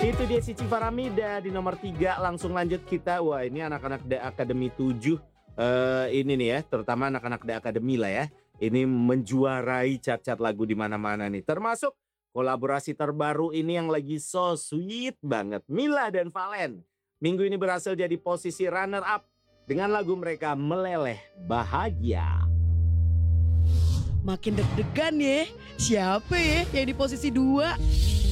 Itu dia Cici Faramida di nomor 3. Langsung lanjut kita. Wah, ini anak-anak The Academy 7. Ini nih ya, terutama anak-anak The Academy lah ya. Ini menjuarai chart-chart lagu di mana-mana nih. Termasuk kolaborasi terbaru ini yang lagi so sweet banget. Mila dan Valen. Minggu ini berhasil jadi posisi runner up dengan lagu mereka Meleleh Bahagia. Makin deg-degan ya. Siapa ya yang di posisi 2?